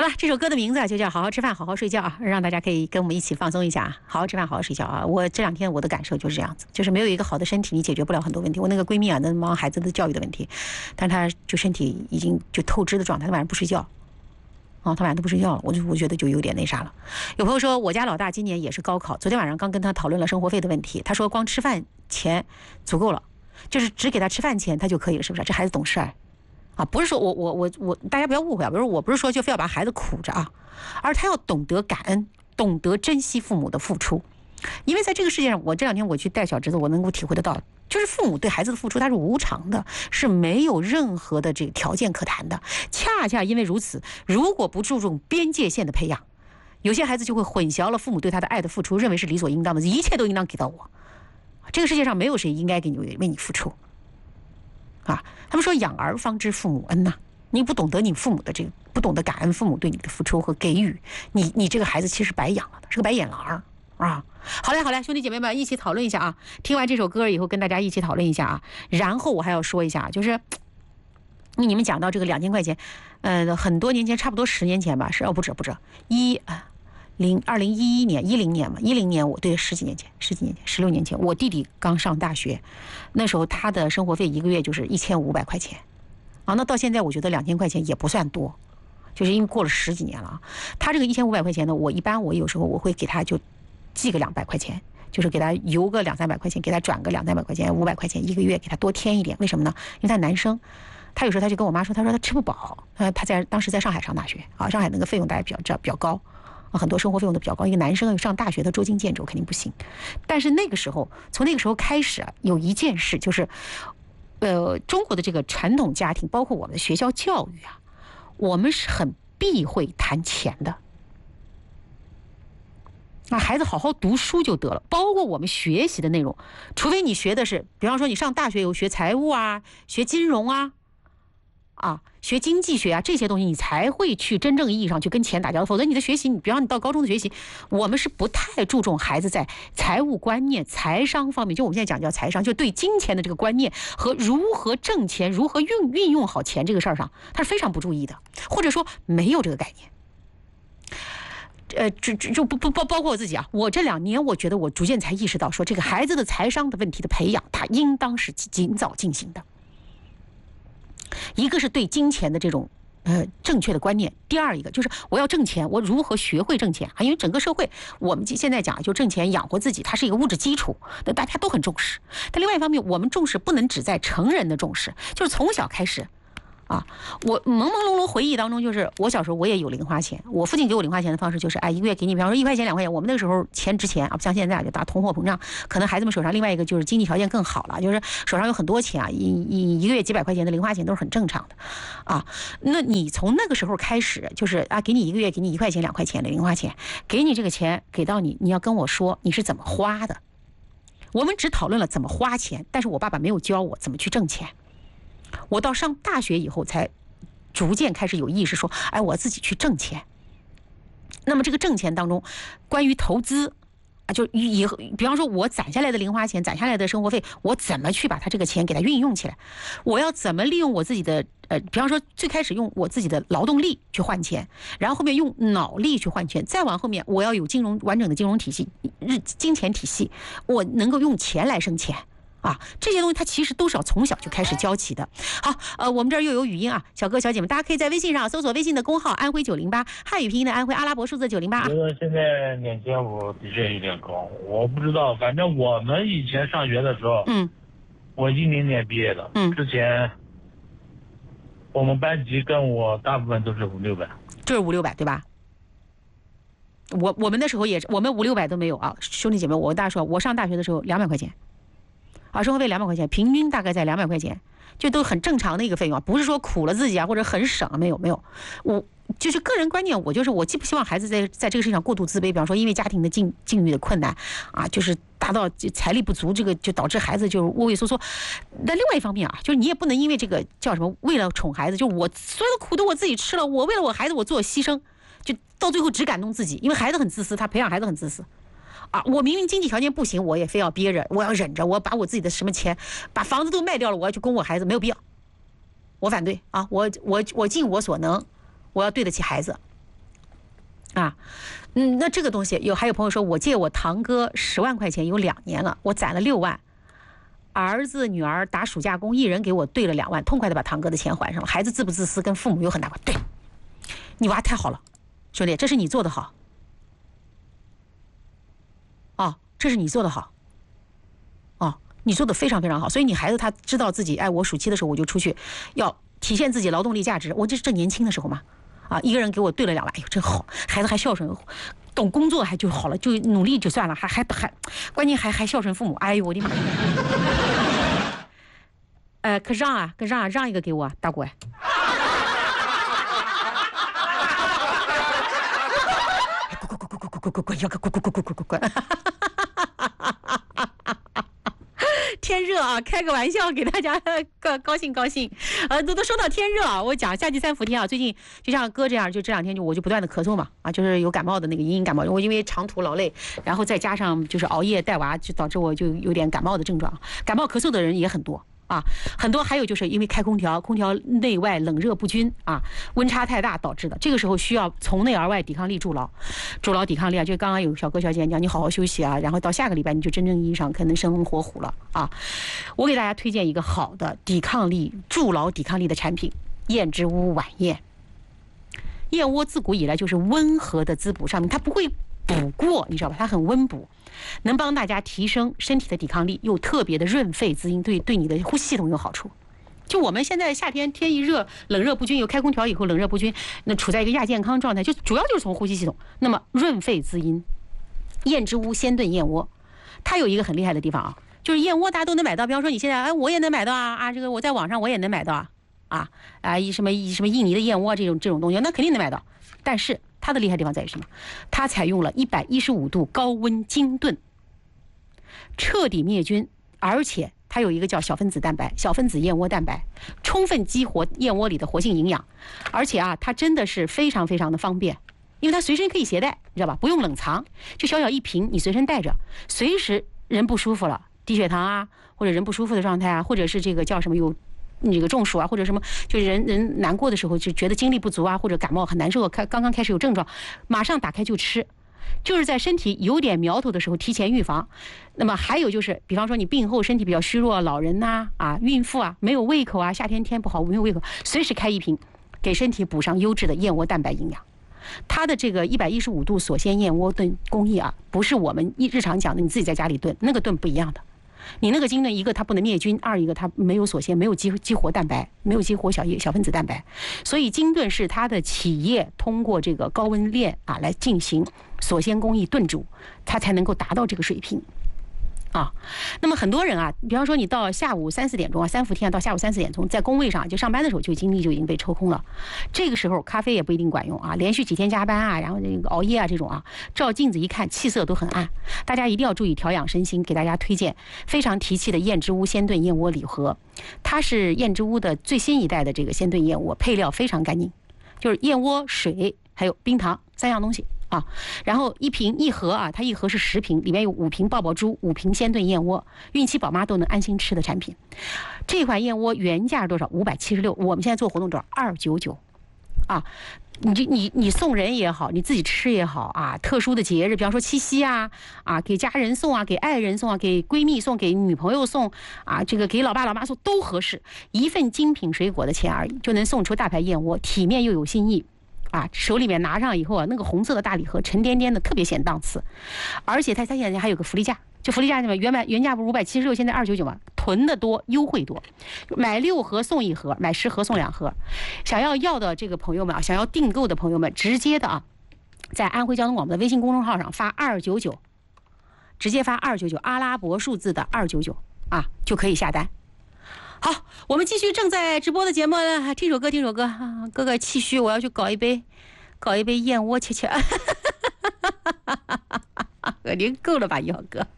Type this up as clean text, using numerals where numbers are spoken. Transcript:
了，这首歌的名字就叫《好好吃饭，好好睡觉》啊，让大家可以跟我们一起放松一下啊，好好吃饭，好好睡觉啊。我这2天我的感受就是这样子，就是没有一个好的身体，你解决不了很多问题。我那个闺蜜啊，那忙孩子的教育的问题，但她就身体已经就透支的状态，她晚上不睡觉。她晚上都不睡觉了，我觉得就有点那啥了。有朋友说，我家老大今年也是高考，昨天晚上刚跟他讨论了生活费的问题，他说光吃饭钱足够了，就是只给他吃饭钱他就可以了，是不是？这孩子懂事啊，不是说我，大家不要误会啊，比如我不是说就非要把孩子苦着啊，而他要懂得感恩，懂得珍惜父母的付出，因为在这个世界上，我这2天我去带小侄子，我能够体会得到。就是父母对孩子的付出，它是无偿的，是没有任何的这个条件可谈的。恰恰因为如此，如果不注重边界线的培养，有些孩子就会混淆了父母对他的爱的付出，认为是理所应当的，一切都应当给到我。这个世界上没有谁应该给你为你付出啊！他们说养儿方知父母恩呐，你不懂得你父母的这个，不懂得感恩父母对你的付出和给予，你这个孩子其实白养了的，是个白眼狼啊！好嘞，兄弟姐妹们，一起讨论一下啊！听完这首歌以后，跟大家一起讨论一下啊。然后我还要说一下，就是你们讲到这个2000块钱，很多年前，差不多10年前吧，不止，2011年嘛，10年我对十几年前，16年前，我弟弟刚上大学，那时候他的生活费1个月就是1500块钱啊。那到现在我觉得2000块钱也不算多，就是因为过了10几年了啊。他这个1500块钱呢，我有时候我会给他就寄个200块钱，就是给他邮个200-300块钱，给他转个200-300块钱，500块钱1个月，给他多添一点。为什么呢？因为他男生，他有时候他就跟我妈说，他说他吃不饱。他当时在上海上大学啊，上海那个费用大家比较高啊，很多生活费用都比较高。一个男生上大学，他捉襟见肘肯定不行。但是那个时候，从那个时候开始啊，有一件事就是，中国的这个传统家庭，包括我们的学校教育啊，我们是很避讳谈钱的。那孩子好好读书就得了，包括我们学习的内容，除非你学的是，比方说你上大学有学财务啊，学金融啊，学经济学啊，这些东西你才会去真正意义上去跟钱打交道。否则你的学习，比方你到高中的学习，我们是不太注重孩子在财务观念、财商方面，就我们现在讲叫财商，就对金钱的这个观念和如何挣钱、如何运用好钱这个事儿上，他是非常不注意的，或者说没有这个概念。就不包括我自己啊，我这2年我觉得我逐渐才意识到，说这个孩子的财商的问题的培养，他应当是尽早进行的。一个是对金钱的这种正确的观念，第二一个就是我要挣钱，我如何学会挣钱啊？因为整个社会我们现在讲就挣钱养活自己，它是一个物质基础，那大家都很重视。但另外一方面，我们重视不能只在成人的重视，就是从小开始。我朦朦胧胧回忆当中，就是我小时候我也有零花钱，我父亲给我零花钱的方式就是1个月给你，比方说1块钱2块钱，我们那个时候钱值钱啊，不像现在就打通货膨胀，可能孩子们手上另外一个就是经济条件更好了，就是手上有很多钱啊，一个月几百块钱的零花钱都是很正常的啊。那你从那个时候开始，就是给你1个月给你1块钱2块钱的零花钱，给你这个钱给到你，你要跟我说你是怎么花的。我们只讨论了怎么花钱，但是我爸爸没有教我怎么去挣钱。我到上大学以后才逐渐开始有意识说，我自己去挣钱。那么这个挣钱当中，关于投资就比方说我攒下来的零花钱，攒下来的生活费，我怎么去把它这个钱给它运用起来？我要怎么利用我自己的比方说最开始用我自己的劳动力去换钱，然后后面用脑力去换钱，再往后面我要有完整的金融体系、金钱体系，我能够用钱来生钱。这些东西它其实都是要从小就开始教起的。好，我们这儿又有语音啊，小哥小姐们，大家可以在微信上搜索微信的公号安徽908，汉语拼音的安徽，阿拉伯数字908啊。 觉得现在年轻我的确有点高，我不知道，反正我们以前上学的时候，我10年毕业的，之前我们班级跟我大部分都是500-600， 就是500-600对吧？我们那时候也是，我们500-600都没有啊，兄弟姐妹，我跟大家说，我上大学的时候200块钱。生活费200块钱，平均大概在200块钱，就都很正常的一个费用，不是说苦了自己或者很省，没有。我就是个人观念，我既不希望孩子在这个事情上过度自卑，比方说因为家庭的境遇的困难就是达到财力不足，这个就导致孩子就是畏畏缩缩。但另外一方面就是你也不能因为这个叫什么，为了宠孩子，就我所有的苦都我自己吃了，我为了我孩子我做牺牲，就到最后只感动自己，因为孩子很自私，他培养孩子很自私。我明明经济条件不行，我也非要憋着，我要忍着，我把我自己的什么钱，把房子都卖掉了，我要去供我孩子，没有必要。我反对我尽我所能，我要对得起孩子啊。那这个东西还有朋友说，我借我堂哥10万块钱有2年了，我攒了6万，儿子女儿打暑假工，一人给我兑了2万，痛快的把堂哥的钱还上了。孩子自不自私跟父母有很大关系。对，你娃太好了，兄弟，这是你做的好。这是你做的好。你做的非常非常好，所以你孩子他知道自己，我暑期的时候我就出去，要体现自己劳动力价值。我这年轻的时候嘛，一个人给我兑了2万，哎呦真好，孩子还孝顺，懂工作还就好了，就努力就算了，还关键还孝顺父母，哎呦我的妈呀！可让一个给我，大姑。滚！天热啊，开个玩笑给大家高兴。都说到天热啊，我讲夏季3伏天啊，最近就像哥这样，就这2天我就不断的咳嗽嘛，就是有感冒的那个隐感冒，我因为长途劳累，然后再加上就是熬夜带娃，就导致我就有点感冒的症状，感冒咳嗽的人也很多。很多，还有就是因为开空调内外冷热不均温差太大导致的。这个时候需要从内而外抵抗力筑牢抵抗力就刚刚有小哥小姐讲，你好好休息然后到下个礼拜你就真正意义上可能生龙活虎了我给大家推荐一个好的筑牢抵抗力的产品——燕之屋晚宴。燕窝自古以来就是温和的滋补，上面它不会补过，你知道吧？它很温补，能帮大家提升身体的抵抗力，又特别的润肺滋阴，对你的呼吸系统有好处。就我们现在夏天天一热，冷热不均，有开空调以后冷热不均，那处在一个亚健康状态，就主要就是从呼吸系统。那么润肺滋阴，燕之屋鲜炖燕窝，它有一个很厉害的地方就是燕窝大家都能买到，比方说你现在我也能买到这个我在网上我也能买到什么印尼的燕窝这种东西，那肯定能买到。但是它的厉害地方在于什么？它采用了115度高温精炖，彻底灭菌，而且它有一个叫小分子燕窝蛋白，充分激活燕窝里的活性营养，而且它真的是非常非常的方便，因为它随身可以携带，你知道吧？不用冷藏，就小小一瓶，你随身带着，随时人不舒服了，低血糖或者人不舒服的状态或者是这个叫什么有这个中暑或者什么，就是人难过的时候就觉得精力不足或者感冒很难受，刚刚开始有症状，马上打开就吃，就是在身体有点苗头的时候提前预防。那么还有就是，比方说你病后身体比较虚弱，老人孕妇没有胃口夏天天不好没有胃口，随时开一瓶，给身体补上优质的燕窝蛋白营养。它的这个115度锁鲜燕窝炖工艺不是我们日常讲的你自己在家里炖，那个炖不一样的。你那个精炖，一个它不能灭菌，二一个它没有锁鲜，没有激活蛋白，没有激活小分子蛋白，所以精炖是它的企业通过这个高温炼来进行锁鲜工艺炖煮，它才能够达到这个水平。那么很多人比方说你到下午3、4点钟3伏天到下午3、4点钟，在工位上就上班的时候精力就已经被抽空了，这个时候咖啡也不一定管用连续几天加班然后这个熬夜这种照镜子一看气色都很暗，大家一定要注意调养身心。给大家推荐非常提气的燕之屋鲜炖燕窝礼盒，它是燕之屋的最新一代的这个鲜炖燕窝，配料非常干净，就是燕窝、水还有冰糖3样东西然后一盒它一盒是10瓶，里面有5瓶爆爆珠，5瓶鲜炖燕窝，孕期宝妈都能安心吃的产品。这款燕窝原价是多少？576，我们现在做活动多少？299你送人也好，你自己吃也好特殊的节日，比方说七夕给家人送给爱人送给闺蜜送，给女朋友送这个给老爸老妈送都合适，一份精品水果的钱而已，就能送出大牌燕窝，体面又有新意手里面拿上以后那个红色的大礼盒沉甸甸的，特别显档次。而且它现在还有个福利价，就福利价原价不是576，现在299嘛，囤的多优惠多，买6盒送1盒，买10盒送2盒。想要的这个朋友们想要订购的朋友们，直接的在安徽交通广播的微信公众号上发299，直接发299阿拉伯数字的299就可以下单。好，我们继续正在直播的节目，听首歌哥哥气虚，我要去搞一杯燕窝切，您够了吧，一号哥。